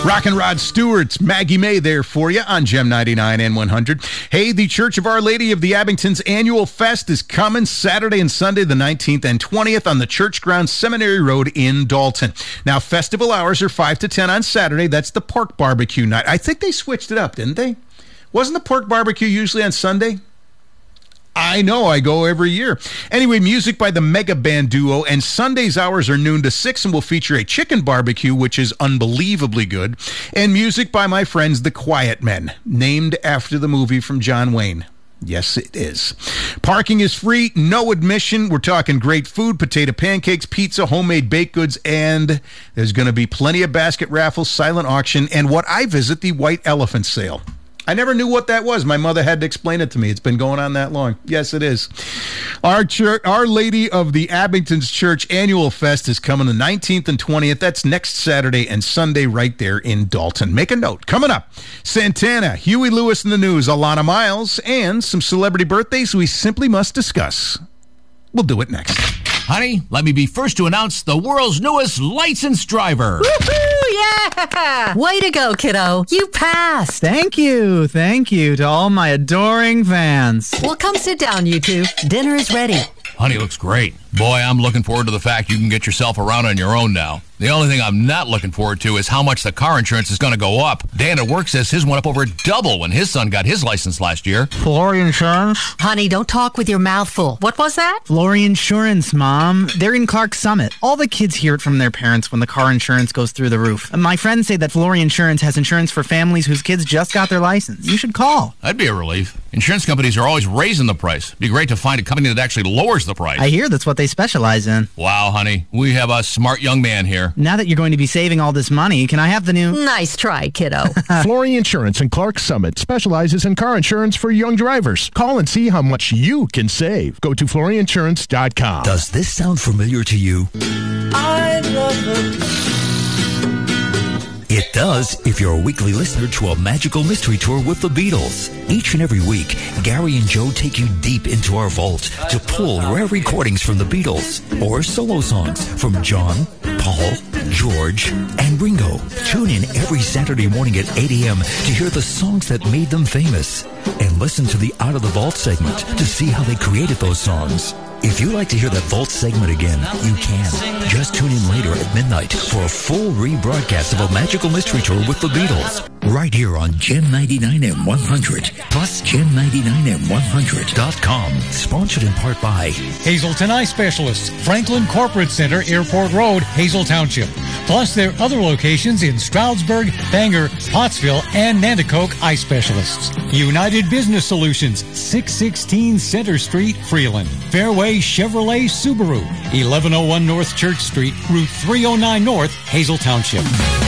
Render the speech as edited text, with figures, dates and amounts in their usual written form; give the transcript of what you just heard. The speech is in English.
Rockin' Rod Stewart's Maggie May there for you on Gem 99 and 100. Hey, the Church of Our Lady of the Abington's annual fest is coming Saturday and Sunday, the 19th and 20th on the Church Grounds Seminary Road in Dalton. Now, festival hours are 5 to 10 on Saturday. That's the pork barbecue night. I think they switched it up, didn't they? Wasn't the pork barbecue usually on Sunday? I know, I go every year. Anyway, music by the Mega Band Duo, and Sunday's hours are noon to 6 and will feature a chicken barbecue, which is unbelievably good, and music by my friends, the Quiet Men, named after the movie from John Wayne. Yes, it is. Parking is free, no admission. We're talking great food, potato pancakes, pizza, homemade baked goods, and there's going to be plenty of basket raffles, silent auction, and what I visit, the White Elephant Sale. I never knew what that was. My mother had to explain it to me. It's been going on that long. Yes, it is. Our Lady of the Abington's Church Annual Fest is coming the 19th and 20th. That's next Saturday and Sunday right there in Dalton. Make a note. Coming up, Santana, Huey Lewis in the News, Alana Miles, and some celebrity birthdays we simply must discuss. We'll do it next. Honey, let me be first to announce the world's newest licensed driver. Woohoo! Yeah! Way to go, kiddo. You passed. Thank you to all my adoring fans. Well, come sit down, you two. Dinner is ready. Honey looks great. Boy, I'm looking forward to the fact you can get yourself around on your own now. The only thing I'm not looking forward to is how much the car insurance is going to go up. Dan at work says his went up over double when his son got his license last year. Flory Insurance? Honey, don't talk with your mouth full. What was that? Flory Insurance, Mom. They're in Clark Summit. All the kids hear it from their parents when the car insurance goes through the roof. And my friends say that Flory Insurance has insurance for families whose kids just got their license. You should call. That'd be a relief. Insurance companies are always raising the price. It'd be great to find a company that actually lowers the price. I hear that's what they specialize in. Wow, honey. We have a smart young man here. Now that you're going to be saving all this money, can I have the new... Nice try, kiddo. Flory Insurance in Clark Summit specializes in car insurance for young drivers. Call and see how much you can save. Go to floryinsurance.com. Does this sound familiar to you? I love it. It does if you're a weekly listener to a magical mystery tour with the Beatles. Each and every week, Gary and Joe take you deep into our vault to pull rare recordings from the Beatles or solo songs from John, Paul, George, and Ringo. Tune in every Saturday morning at 8 a.m. to hear the songs that made them famous and listen to the Out of the Vault segment to see how they created those songs. If you'd like to hear that Vault segment again, you can. Just tune in later at midnight for a full rebroadcast of a magical mystery tour with the Beatles. Right here on Gem 99 and 100, plus Gem99and100.com. Sponsored in part by Hazelton Eye Specialists, Franklin Corporate Center, Airport Road, Hazel Township. Plus their other locations in Stroudsburg, Bangor, Pottsville, and Nanticoke Eye Specialists. United Business Solutions, 616 Center Street, Freeland. Fairway Chevrolet Subaru, 1101 North Church Street, Route 309 North, Hazel Township.